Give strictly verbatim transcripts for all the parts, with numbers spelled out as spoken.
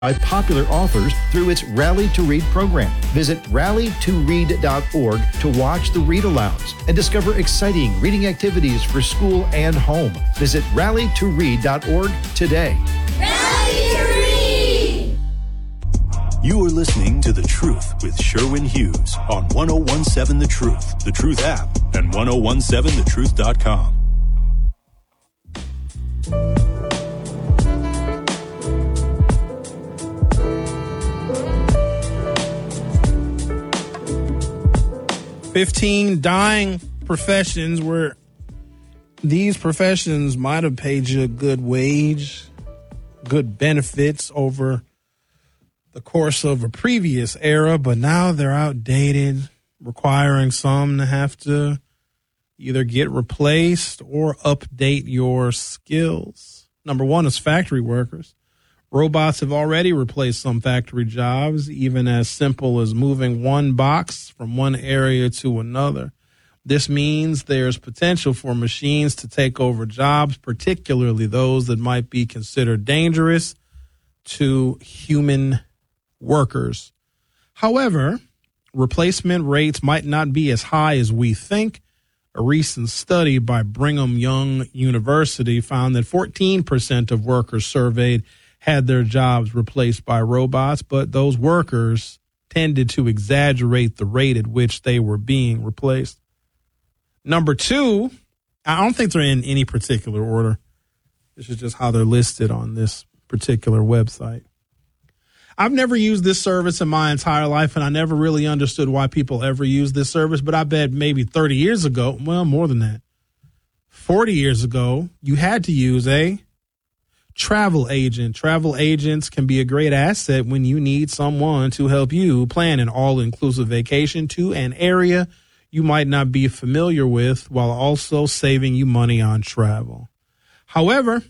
popular authors through its Rally to Read program. Visit rally to read dot org to watch the read alouds and discover exciting reading activities for school and home. Visit rally to read dot org today. Rally to Read! You are listening to The Truth with Sherwin Hughes on one oh one seven The Truth, The Truth app, and ten seventeen the truth dot com. fifteen dying professions where these professions might have paid you a good wage, good benefits over the course of a previous era, but now they're outdated, requiring some to have to either get replaced or update your skills. Number one is factory workers. Robots have already replaced some factory jobs, even as simple as moving one box from one area to another. This means there's potential for machines to take over jobs, particularly those that might be considered dangerous to human workers. However, replacement rates might not be as high as we think. A recent study by Brigham Young University found that fourteen percent of workers surveyed had their jobs replaced by robots, but those workers tended to exaggerate the rate at which they were being replaced. Number two, I don't think they're in any particular order. This is just how they're listed on this particular website. I've never used this service in my entire life, and I never really understood why people ever use this service, but I bet maybe thirty years ago, well, more than that, forty years ago, you had to use a travel agent. Travel agents can be a great asset when you need someone to help you plan an all-inclusive vacation to an area you might not be familiar with, while also saving you money on travel. However,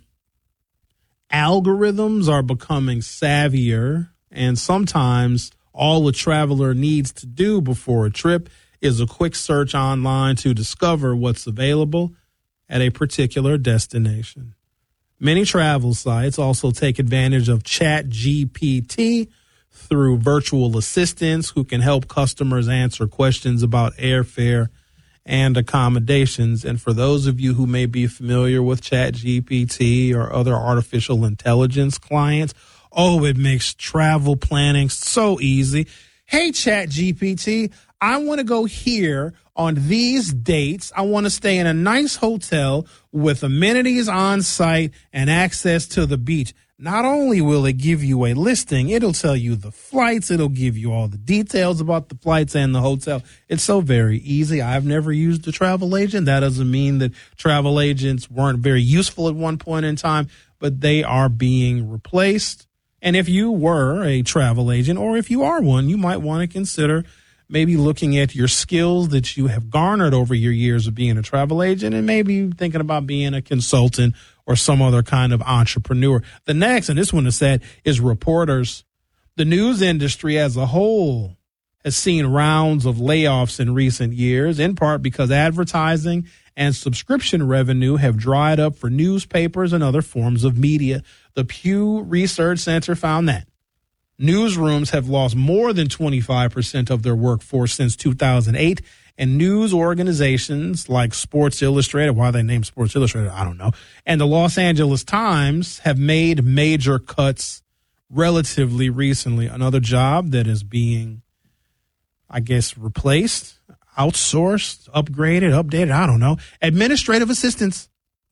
algorithms are becoming savvier, and sometimes all a traveler needs to do before a trip is a quick search online to discover what's available at a particular destination. Many travel sites also take advantage of Chat G P T through virtual assistants who can help customers answer questions about airfare and accommodations. And for those of you who may be familiar with Chat G P T or other artificial intelligence clients, oh, it makes travel planning so easy. Hey, Chat G P T, I want to go here on these dates. I want to stay in a nice hotel with amenities on site and access to the beach. Not only will it give you a listing, it'll tell you the flights. It'll give you all the details about the flights and the hotel. It's so very easy. I've never used a travel agent. That doesn't mean that travel agents weren't very useful at one point in time, but they are being replaced. And if you were a travel agent, or if you are one, you might want to consider maybe looking at your skills that you have garnered over your years of being a travel agent, and maybe thinking about being a consultant or some other kind of entrepreneur. The next, and this one is said, is reporters. The news industry as a whole has seen rounds of layoffs in recent years, in part because advertising and subscription revenue have dried up for newspapers and other forms of media. The Pew Research Center found that newsrooms have lost more than twenty-five percent of their workforce since two thousand eight, and news organizations like Sports Illustrated, why they named Sports Illustrated, I don't know, and the Los Angeles Times have made major cuts relatively recently. Another job that is being, I guess, replaced, outsourced, upgraded, updated, I don't know, administrative assistants.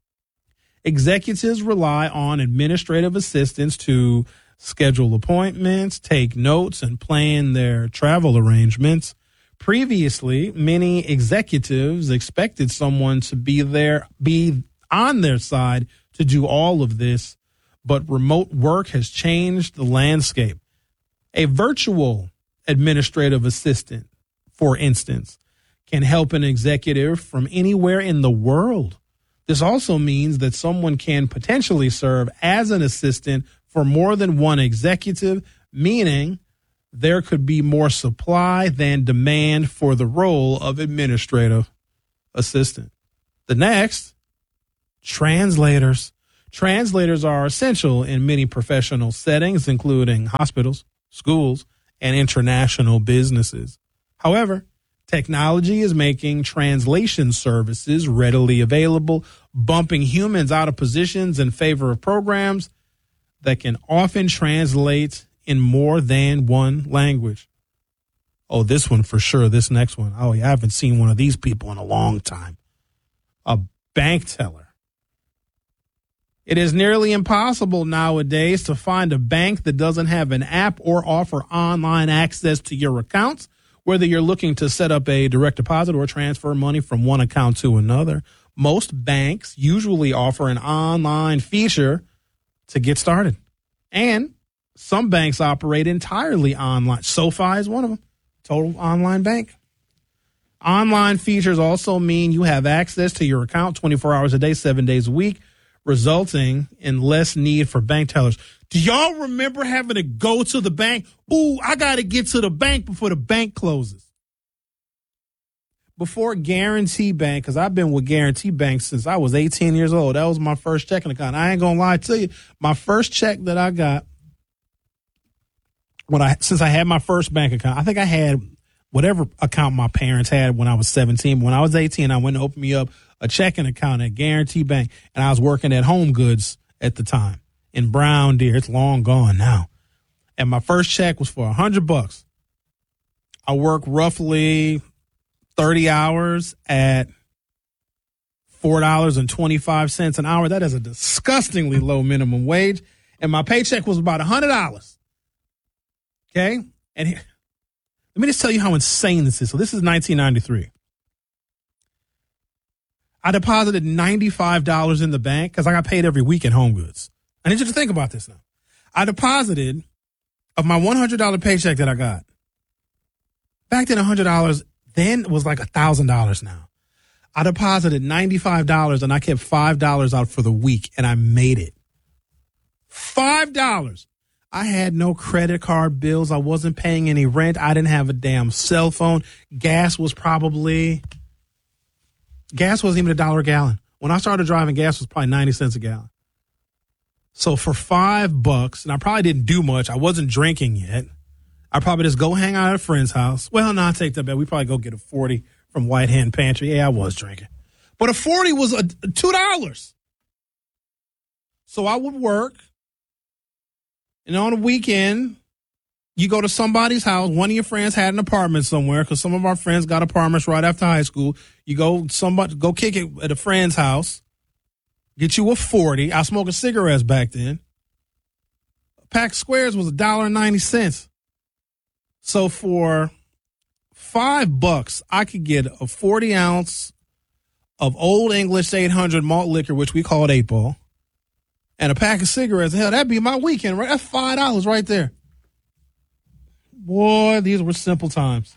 Executives rely on administrative assistants to schedule appointments, take notes, and plan their travel arrangements. Previously, many executives expected someone to be there, be on their side to do all of this, but remote work has changed the landscape. A virtual administrative assistant, for instance, can help an executive from anywhere in the world. This also means that someone can potentially serve as an assistant for more than one executive, meaning there could be more supply than demand for the role of administrative assistant. The next, translators. Translators are essential in many professional settings, including hospitals, schools, and international businesses. However, technology is making translation services readily available, bumping humans out of positions in favor of programs that can often translate in more than one language. Oh, this one for sure. This next one. Oh, yeah, I haven't seen one of these people in a long time. A bank teller. It is nearly impossible nowadays to find a bank that doesn't have an app or offer online access to your accounts, whether you're looking to set up a direct deposit or transfer money from one account to another. Most banks usually offer an online feature to get started. And some banks operate entirely online. SoFi is one of them. Total online bank. Online features also mean you have access to your account twenty-four hours a day, seven days a week, resulting in less need for bank tellers. Do y'all remember having to go to the bank? Ooh, I got to get to the bank before the bank closes. Before Guarantee Bank, because I've been with Guarantee Bank since I was eighteen years old. That was my first checking account. I ain't going to lie to you. My first check that I got, when I since I had my first bank account, I think I had whatever account my parents had when I was seventeen. When I was eighteen, I went and opened me up a checking account at Guarantee Bank, and I was working at Home Goods at the time in Brown Deer. It's long gone now. And my first check was for a hundred bucks. I worked roughly thirty hours at four dollars and twenty-five cents an hour. That is a disgustingly low minimum wage. And my paycheck was about a hundred dollars. Okay. And here, let me just tell you how insane this is. So this is nineteen ninety-three. I deposited ninety-five dollars in the bank because I got paid every week at Home Goods. I need you to think about this now. I deposited of my one hundred dollars paycheck that I got. Back then, one hundred dollars then was like one thousand dollars now. I deposited ninety-five dollars and I kept five dollars out for the week and I made it. five dollars. I had no credit card bills. I wasn't paying any rent. I didn't have a damn cell phone. Gas was probably, gas wasn't even a dollar a gallon. When I started driving, gas was probably ninety cents a gallon. So for five bucks, and I probably didn't do much. I wasn't drinking yet. I probably just go hang out at a friend's house. Well, no, I take that back. We probably go get a forty from White Hen Pantry. Yeah, I was drinking. But a forty was a, two dollars. So I would work. And on a weekend, you go to somebody's house. One of your friends had an apartment somewhere because some of our friends got apartments right after high school. You go somebody go kick it at a friend's house. Get you a forty. I was smoking cigarettes back then. A pack of squares was a dollar and ninety cents. So for five bucks, I could get a forty ounce of Old English eight hundred malt liquor, which we called eight ball, and a pack of cigarettes. Hell, that'd be my weekend, right? That's five dollars right there. Boy, these were simple times.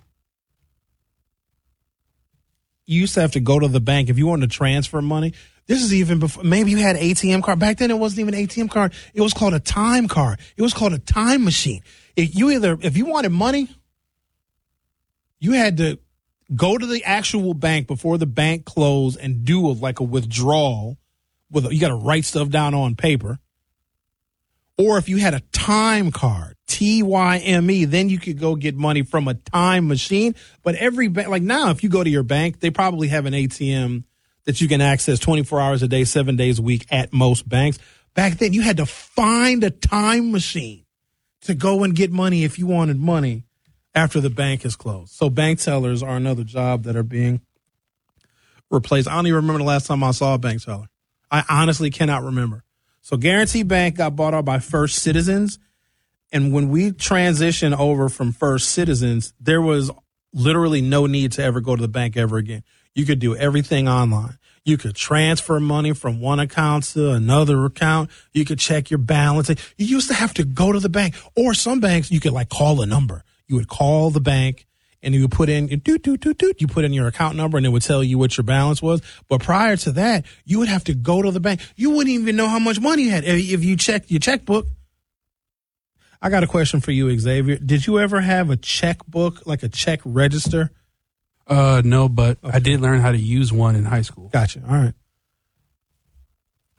You used to have to go to the bank if you wanted to transfer money. This is even before, maybe you had an A T M card. Back then, it wasn't even an A T M card. It was called a time card. It was called a time machine. If you either, if you wanted money, you had to go to the actual bank before the bank closed and do a, like a withdrawal. With a, you got to write stuff down on paper. Or if you had a time card, T Y M E, then you could go get money from a time machine. But every bank, like now, if you go to your bank, they probably have an A T M that you can access twenty-four hours a day, seven days a week at most banks. Back then, you had to find a time machine to go and get money if you wanted money after the bank is closed. So bank tellers are another job that are being replaced. I don't even remember the last time I saw a bank teller. I honestly cannot remember. So Guarantee Bank got bought out by First Citizens. And when we transitioned over from First Citizens, there was literally no need to ever go to the bank ever again. You could do everything online. You could transfer money from one account to another account. You could check your balance. You used to have to go to the bank. Or some banks, you could like call a number. You would call the bank and you would put in, doot, doot, doot, doot, you put in your account number and it would tell you what your balance was. But prior to that, you would have to go to the bank. You wouldn't even know how much money you had if you checked your checkbook. I got a question for you, Xavier. Did you ever have a checkbook, like a check register? Uh, no, but okay. I did learn how to use one in high school. Gotcha. All right.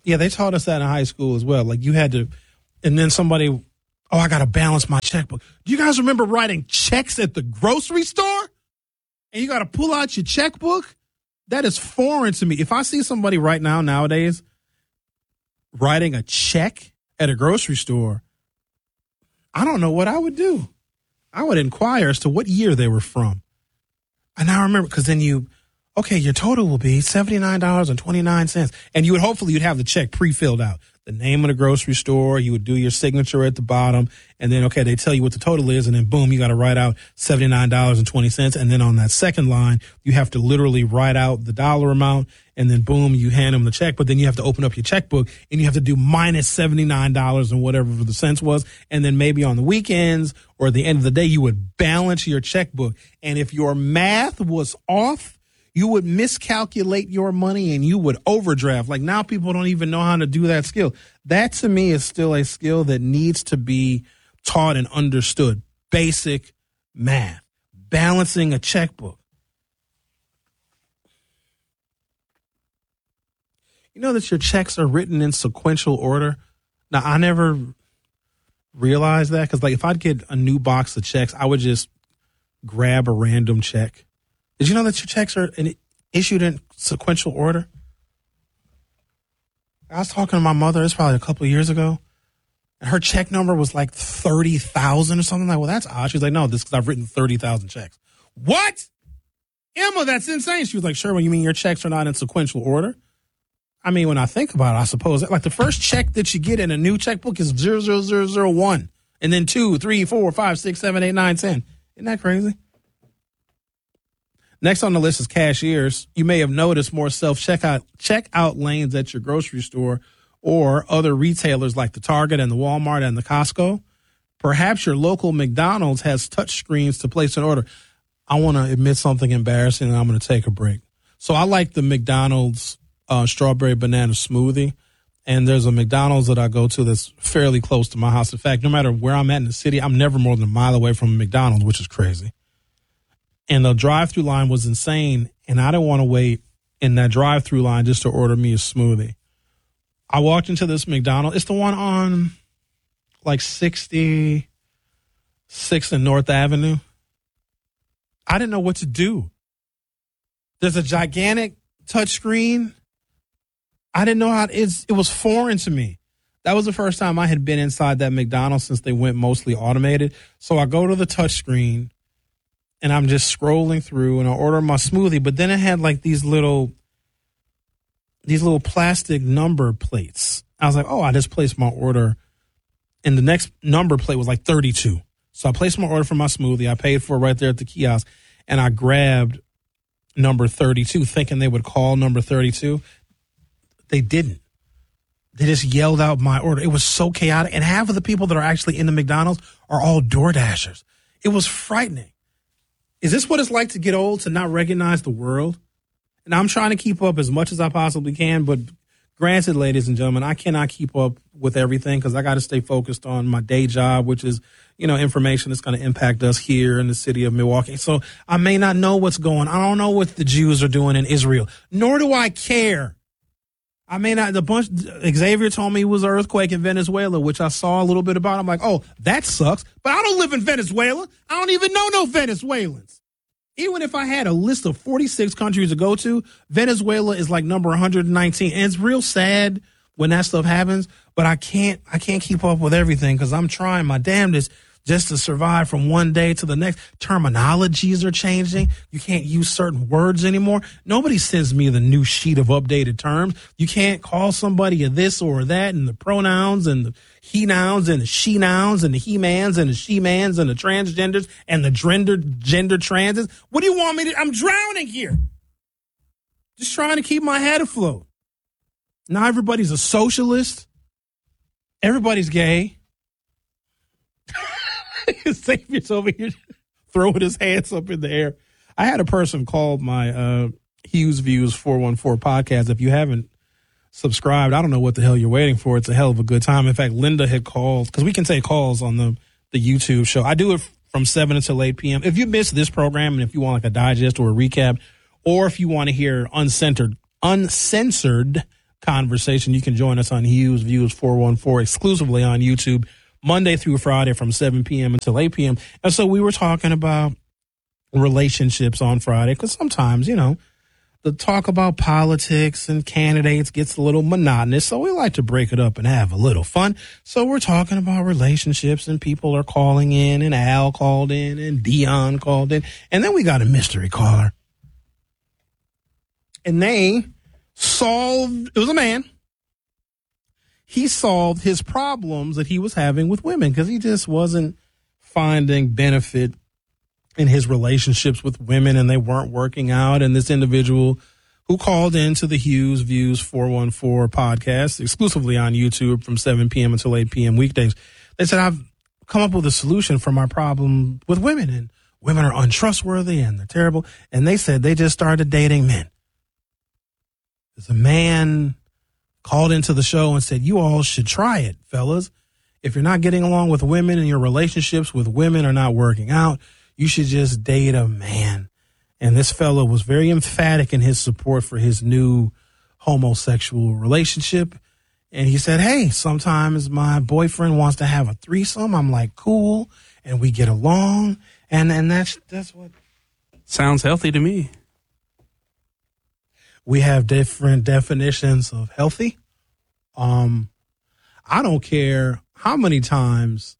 Yeah, they taught us that in high school as well. Like you had to, and then somebody, oh, I got to balance my checkbook. Do you guys remember writing checks at the grocery store? And you got to pull out your checkbook? That is foreign to me. If I see somebody right now, nowadays, writing a check at a grocery store, I don't know what I would do. I would inquire as to what year they were from. And I remember, because then you, okay, your total will be seventy-nine dollars and twenty-nine cents. And you would hopefully you'd have the check pre-filled out. The name of the grocery store, you would do your signature at the bottom, and then, okay, they tell you what the total is, and then boom, you got to write out seventy-nine dollars and twenty cents. And then on that second line, you have to literally write out the dollar amount, and then boom, you hand them the check. But then you have to open up your checkbook, and you have to do minus seventy-nine dollars and whatever the cents was. And then maybe on the weekends or at the end of the day, you would balance your checkbook. And if your math was off, you would miscalculate your money and you would overdraft. Like now people don't even know how to do that skill. That to me is still a skill that needs to be taught and understood. Basic math, balancing a checkbook. You know that your checks are written in sequential order? Now, I never realized that because like if I'd get a new box of checks, I would just grab a random check. Did you know that your checks are in, issued in sequential order? I was talking to my mother, it's probably a couple of years ago, and her check number was like thirty thousand or something. Like, well, that's odd. She's like, no, this is because I've written thirty thousand checks. What? Emma, that's insane. She was like, sure, well, you mean your checks are not in sequential order? I mean, when I think about it, I suppose, like the first check that you get in a new checkbook is zero zero zero zero one, and then two, three, four, five, six, seven, eight, nine, ten. Isn't that crazy? Next on the list is cashiers. You may have noticed more self-checkout checkout lanes at your grocery store or other retailers like the Target and the Walmart and the Costco. Perhaps your local McDonald's has touch screens to place an order. I want to admit something embarrassing, and I'm going to take a break. So I like the McDonald's uh, strawberry banana smoothie, and there's a McDonald's that I go to that's fairly close to my house. In fact, no matter where I'm at in the city, I'm never more than a mile away from a McDonald's, which is crazy. And the drive-through line was insane, and I didn't want to wait in that drive-through line just to order me a smoothie. I walked into this McDonald's. It's the one on, like, sixty-sixth and North Avenue. I didn't know what to do. There's a gigantic touchscreen. I didn't know how to, it's, it was foreign to me. That was the first time I had been inside that McDonald's since they went mostly automated. So I go to the touchscreen, and I'm just scrolling through, and I order my smoothie. But then it had like these little, these little plastic number plates. I was like, oh, I just placed my order. And the next number plate was like thirty-two. So I placed my order for my smoothie. I paid for it right there at the kiosk. And I grabbed number thirty-two, thinking they would call number thirty-two. They didn't. They just yelled out my order. It was so chaotic. And half of the people that are actually in the McDonald's are all Door Dashers. It was frightening. Is this what it's like to get old, to not recognize the world? And I'm trying to keep up as much as I possibly can, but granted, ladies and gentlemen, I cannot keep up with everything because I got to stay focused on my day job, which is, you know, information that's going to impact us here in the city of Milwaukee. So I may not know what's going on. I don't know what the Jews are doing in Israel, nor do I care. I may not, the bunch, Xavier told me it was an earthquake in Venezuela, which I saw a little bit about. I'm like, oh, that sucks. But I don't live in Venezuela. I don't even know no Venezuelans. Even if I had a list of forty-six countries to go to, Venezuela is like number one hundred nineteen. And it's real sad when that stuff happens, but I can't, I can't keep up with everything because I'm trying my damnedest just to survive from one day to the next. Terminologies are changing. You can't use certain words anymore. Nobody sends me the new sheet of updated terms. You can't call somebody a this or that, and the pronouns and the he nouns and the she nouns and the he mans and the she mans and the transgenders and the gender gender transes. What do you want me to? I'm drowning here. Just trying to keep my head afloat. Now everybody's a socialist. Everybody's gay. Xavier's over here throwing his hands up in the air. I had a person call my uh, Hughes Views four one four podcast. If you haven't subscribed, I don't know what the hell you're waiting for. It's a hell of a good time. In fact, Linda had called, because we can take calls on the, the YouTube show. I do it from seven until eight p.m. If you missed this program and if you want like a digest or a recap, or if you want to hear uncensored, uncensored conversation. You can join us on Hughes Views four one four exclusively on YouTube Monday through Friday from seven p.m. until eight p.m. And so we were talking about relationships on Friday because sometimes, you know, the talk about politics and candidates gets a little monotonous. So we like to break it up and have a little fun. So we're talking about relationships and people are calling in, and Al called in and Dion called in. And then we got a mystery caller. And they solved, it was a man. He solved his problems that he was having with women because he just wasn't finding benefit in his relationships with women, and they weren't working out. And this individual who called into the Hughes Views four one four podcast exclusively on YouTube from seven p.m. until eight p.m. weekdays, they said, I've come up with a solution for my problem with women, and women are untrustworthy and they're terrible. And they said they just started dating men. There's a man called into the show and said, you all should try it, fellas. If you're not getting along with women and your relationships with women are not working out, you should just date a man. And this fellow was very emphatic in his support for his new homosexual relationship. And he said, hey, sometimes my boyfriend wants to have a threesome. I'm like, cool. And we get along. And and that's that's what sounds healthy to me. We have different definitions of healthy. Um, I don't care how many times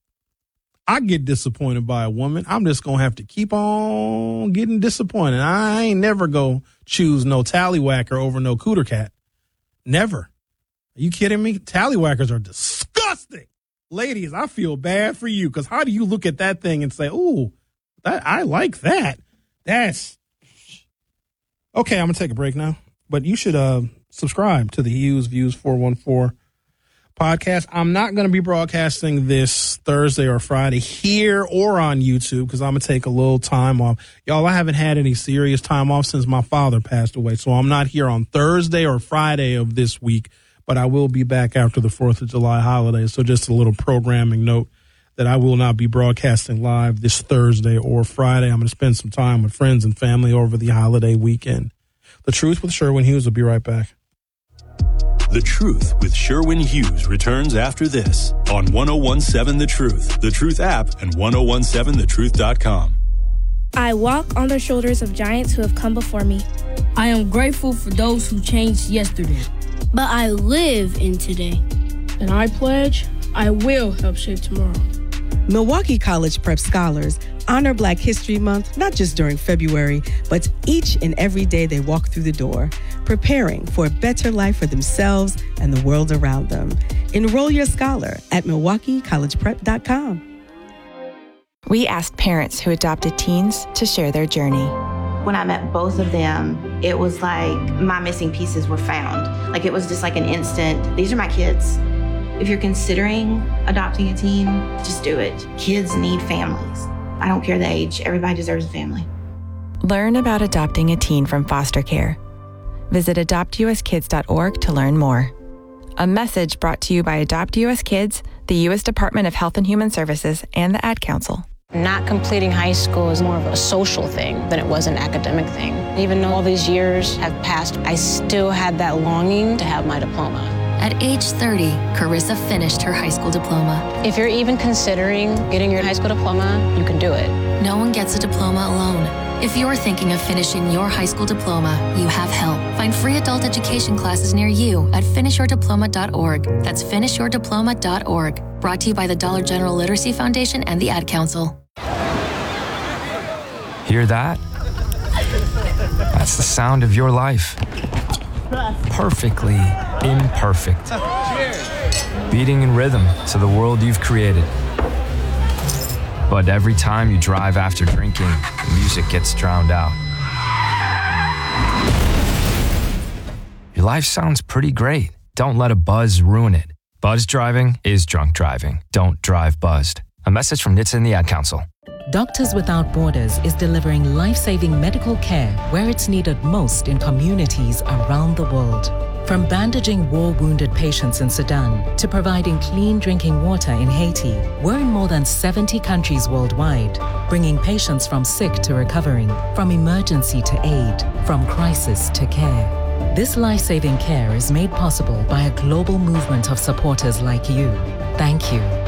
I get disappointed by a woman. I'm just going to have to keep on getting disappointed. I ain't never go choose no tallywhacker over no cooter cat. Never. Are you kidding me? Tallywhackers are disgusting. Ladies, I feel bad for you because how do you look at that thing and say, ooh, that, I like that. That's okay. I'm going to take a break now, but you should uh, subscribe to the Hughes Views four one four podcast. I'm not going to be broadcasting this Thursday or Friday here or on YouTube because I'm going to take a little time off. Y'all, I haven't had any serious time off since my father passed away, so I'm not here on Thursday or Friday of this week, but I will be back after the fourth of July holiday. So just a little programming note that I will not be broadcasting live this Thursday or Friday. I'm going to spend some time with friends and family over the holiday weekend. The Truth with Sherwin Hughes will be right back. The Truth with Sherwin Hughes returns after this on ten seventeen The Truth, The Truth app, and ten seventeen the truth dot com. I walk on the shoulders of giants who have come before me. I am grateful for those who changed yesterday. But I live in today. And I pledge I will help shape tomorrow. Milwaukee College Prep Scholars honor Black History Month not just during February, but each and every day they walk through the door, preparing for a better life for themselves and the world around them. Enroll your scholar at milwaukee college prep dot com. We asked parents who adopted teens to share their journey. When I met both of them, it was like my missing pieces were found. Like it was just like an instant, these are my kids. If you're considering adopting a teen, just do it. Kids need families. I don't care the age. Everybody deserves a family. Learn about adopting a teen from foster care. Visit adopt u s kids dot org to learn more. A message brought to you by Adopt U S Kids, the U S Department of Health and Human Services, and the Ad Council. Not completing high school is more of a social thing than it was an academic thing. Even though all these years have passed, I still had that longing to have my diploma. At age thirty, Carissa finished her high school diploma. If you're even considering getting your high school diploma, you can do it. No one gets a diploma alone. If you're thinking of finishing your high school diploma, you have help. Find free adult education classes near you at finish your diploma dot org. That's finish your diploma dot org. Brought to you by the Dollar General Literacy Foundation and the Ad Council. Hear that? That's the sound of your life. Perfectly imperfect. Beating in rhythm to the world you've created. But every time you drive after drinking, the music gets drowned out. Your life sounds pretty great. Don't let a buzz ruin it. Buzz driving is drunk driving. Don't drive buzzed. A message from N H T S A and the Ad Council. Doctors Without Borders is delivering life-saving medical care where it's needed most in communities around the world. From bandaging war-wounded patients in Sudan to providing clean drinking water in Haiti, we're in more than seventy countries worldwide, bringing patients from sick to recovering, from emergency to aid, from crisis to care. This life-saving care is made possible by a global movement of supporters like you. Thank you.